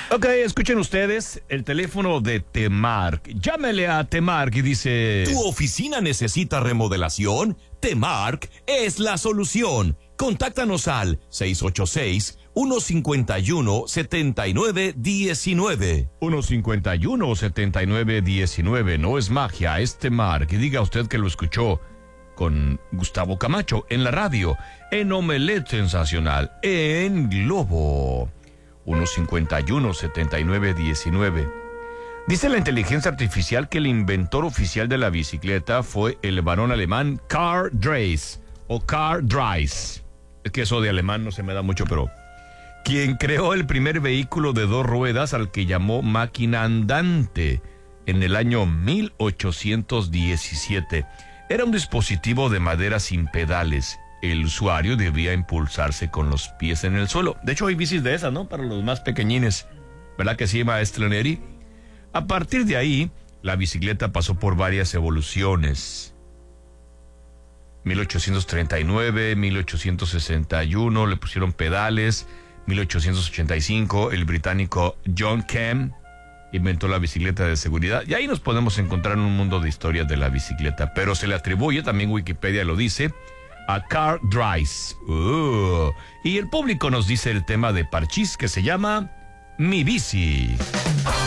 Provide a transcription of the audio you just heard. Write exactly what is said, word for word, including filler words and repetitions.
Ok, escuchen ustedes el teléfono de Temark. Llámele a Temark y dice... ¿Tu oficina necesita remodelación? Temark es la solución. Contáctanos al seis ocho seis, uno cinco uno, siete nueve uno nueve. uno cincuenta y uno, setenta y nueve diecinueve. No es magia, es Temark. Y diga usted que lo escuchó con Gustavo Camacho en la radio, en Omelet Sensacional, en Globo. uno cincuenta y uno, setenta y nueve diecinueve. Dice la inteligencia artificial que el inventor oficial de la bicicleta fue el varón alemán Karl Dreis, o Karl Dreis. Es que eso de alemán no se me da mucho, pero... quien creó el primer vehículo de dos ruedas al que llamó máquina andante en el año mil ochocientos diecisiete. Era un dispositivo de madera sin pedales. El usuario debía impulsarse con los pies en el suelo. De hecho, hay bicis de esas, ¿no? Para los más pequeñines. ¿Verdad que sí, maestro Neri? A partir de ahí, la bicicleta pasó por varias evoluciones. mil ochocientos treinta y nueve, mil ochocientos sesenta y uno, le pusieron pedales. mil ochocientos ochenta y cinco, el británico John Kemp inventó la bicicleta de seguridad. Y ahí nos podemos encontrar en un mundo de historias de la bicicleta. Pero se le atribuye, también Wikipedia lo dice, a Karl Dreis. Uh, y el público nos dice el tema de Parchís que se llama Mi Bici.